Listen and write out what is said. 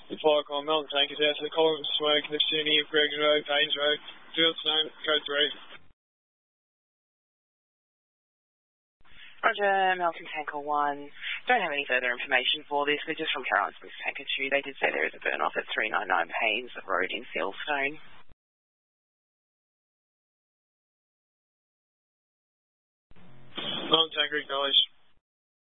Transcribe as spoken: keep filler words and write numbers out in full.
Firecon Mountain Tankers out to the Collins Smoke, Neptune, Greg Road, Paynes Road, Fieldstone, code three. Roger, Mountain Tanker one. Don't have any further information for this, but just from Caroline Smith's Tanker two, they did say there is a burn off at three ninety-nine Paynes Road in Fieldstone. Mountain Tanker acknowledged.